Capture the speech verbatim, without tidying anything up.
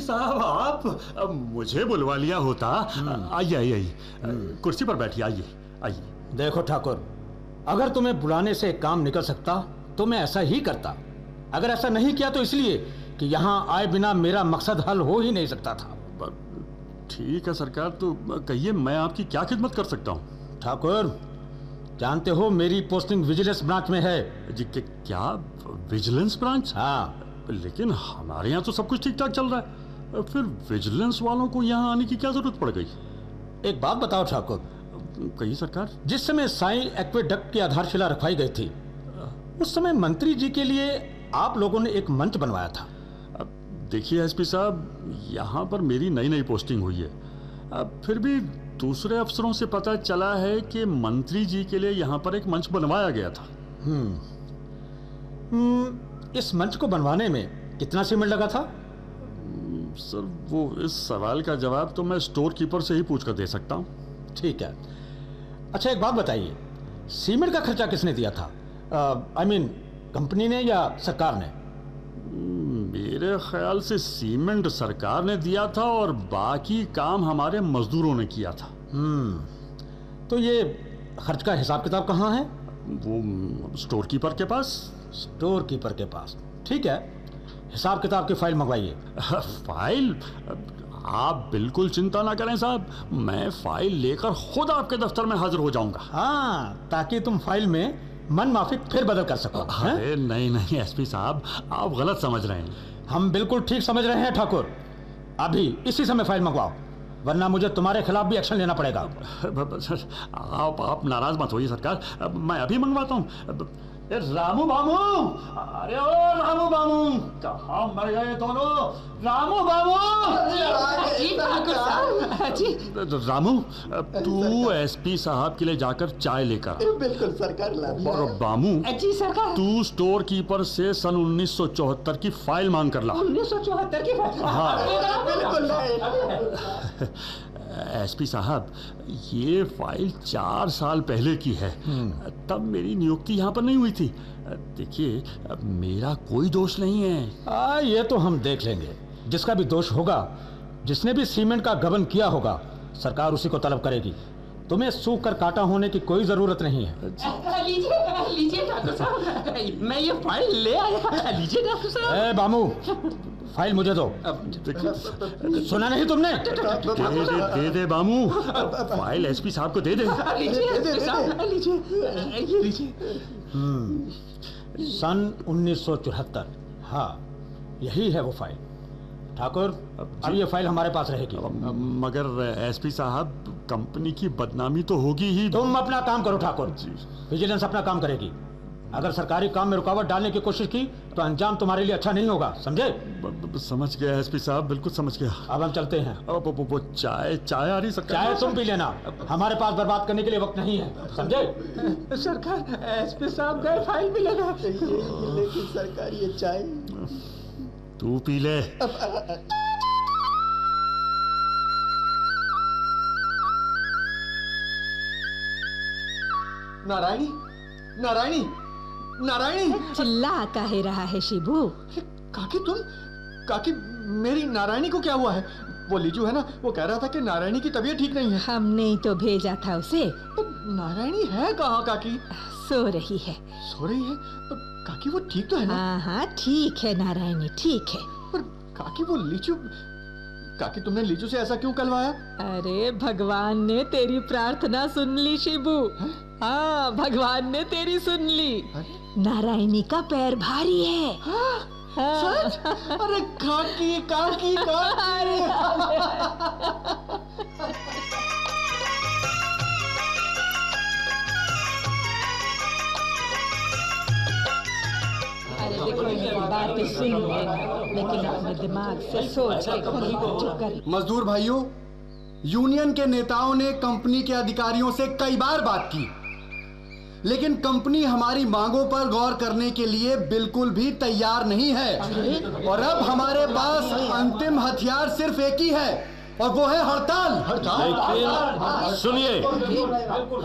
साहब आप अब मुझे बुलवा लिया होता। आइए आइए आइए, कुर्सी पर बैठिए, आइए आइए। देखो ठाकुर, अगर तुम्हें बुलाने से काम निकल सकता तो मैं ऐसा ही करता। अगर ऐसा नहीं किया तो इसलिए कि यहाँ आए बिना मेरा मकसद हल हो ही नहीं सकता था। ठीक है सरकार, तो कहिए मैं आपकी क्या खिदमत कर सकता हूँ? ठाकुर, जानते हो मेरी पोस्टिंग विजिलेंस ब्रांच में है। जी क्या विजिलेंस ब्रांच? हाँ, लेकिन हमारे यहाँ तो सब कुछ ठीक ठाक चल रहा है, फिर विजिलेंस वालों को यहाँ आने की क्या जरूरत पड़ गई? एक बात बताओ ठाकुर। कहिए सरकार। जिस समय साई एक्वेडक्ट की आधारशिला रखवाई गई थी, उस समय मंत्री जी के लिए आप लोगों ने एक मंच बनवाया था। अब देखिए एसपी साहब, यहाँ पर मेरी नई नई पोस्टिंग हुई है। अब फिर भी दूसरे अफसरों से पता चला है कि मंत्री जी के लिए यहाँ पर एक मंच बनवाया गया था। हम्म इस मंच को बनवाने में कितना सीमेंट लगा था? सर वो इस सवाल का जवाब तो मैं स्टोर कीपर से ही पूछ कर दे सकता हूँ। ठीक है। अच्छा एक बात बताइए, सीमेंट का खर्चा किसने दिया था? आई मीन कंपनी ने या सरकार ने? मेरे ख्याल से सीमेंट सरकार ने दिया था और बाकी काम हमारे मजदूरों ने किया था। हम्म तो ये खर्च का हिसाब किताब कहाँ है? वो स्टोर कीपर के पास। स्टोर कीपर के पास, ठीक है। हिसाब किताब की फाइल मंगवाइए। फाइल? आप बिल्कुल चिंता ना करें साहब, मैं फाइल लेकर खुद आपके दफ्तर में हाजिर हो जाऊंगा। हाँ, ताकि तुम फाइल में मन माफिक फिर बदल कर सको। अरे नहीं नहीं एसपी साहब, आप गलत समझ रहे हैं। हम बिल्कुल ठीक समझ रहे हैं ठाकुर। अभी इसी समय फाइल मंगवाओ, वरना मुझे तुम्हारे खिलाफ भी एक्शन लेना पड़ेगा। आप आप नाराज मत होइए सरकार, मैं अभी मंगवाता हूँ। रामू बामू, अरे ओ रामू बामू, कहाँ मर गए दोनों? रामू बामू। रामू, तू एसपी साहब के लिए जाकर चाय लेकर। बिल्कुल सरकार। और बामू, जी सरकार। तू स्टोर कीपर से सन उन्नीस सौ चौहत्तर की फाइल मांग कर ला। उन्नीस सौ चौहत्तर की फाइल? हाँ बिल्कुल। एसपी साहब, ये फाइल चार साल पहले की है, तब मेरी नियुक्ति यहाँ पर नहीं हुई थी। देखिए मेरा कोई दोष नहीं है। आ, ये तो हम देख लेंगे। जिसका भी दोष होगा, जिसने भी सीमेंट का गबन किया होगा, सरकार उसी को तलब करेगी। तुम्हें सूख कर काटा होने की कोई जरूरत नहीं है। लीजिए लीजिए डॉक्टर साहब, मैं ये फाइल ले आया। लीजिए डॉक्टर साहब। ए बामू, फाइल मुझे दो। सुना नहीं तुमने? दे दे दे दे बामू, फाइल एसपी साहब को दे दे। सन उन्नीस सौ चौहत्तर, हाँ यही है वो फाइल। ठाकुर, अब ये फाइल हमारे पास रहेगी। मगर एसपी साहब, कंपनी की बदनामी तो होगी ही। तुम अपना काम करो ठाकुर, विजिलेंस अपना काम करेगी। अगर सरकारी काम में रुकावट डालने की कोशिश की तो अंजाम तुम्हारे लिए अच्छा नहीं होगा, समझे? समझ गया एसपी साहब, बिल्कुल समझ गया। अब हम चलते हैं। अब वो, वो चाय चाय आ रही सरकार? चाय तुम पी लेना, हमारे पास बर्बाद करने के लिए वक्त नहीं है, समझे? सरकार, एसपी साहब गए, फाइल भी लगा। लेकिन सरकार ये चाय तू पी ले। नारायणी, नारायणी, नारायणी। चिल्ला काहे रहा है शिबू? काकी तुम, काकी मेरी नारायणी को क्या हुआ है? वो लीजू है ना, वो कह रहा था कि नारायणी की तबीयत ठीक नहीं है। हमने ही तो भेजा था उसे। तो नारायणी है कहाँ काकी? सो रही है। सो रही है? तो काकी वो ठीक तो है ना? हाँ हाँ ठीक है नारायणी, ठीक है। पर काकी वो लीचू, काकी तुमने लीचू से ऐसा क्यों कहलवाया? अरे भगवान ने तेरी प्रार्थना सुन ली शिबू। हाँ, भगवान ने तेरी सुन ली। नारायणी का पैर भारी है। हाँ, हाँ। सच? अरे काकी काकी काकी। अरे देखो मेरी बात सुन लेना, लेकिन अपने दिमाग से सोच के खुद को चुप कर। मजदूर भाइयों, यूनियन के नेताओं ने कंपनी के अधिकारियों से कई बार बात की, लेकिन कंपनी हमारी मांगों पर गौर करने के लिए बिल्कुल भी तैयार नहीं है। और अब हमारे पास अंतिम हथियार सिर्फ एक ही है, और वो है हड़ताल। सुनिए,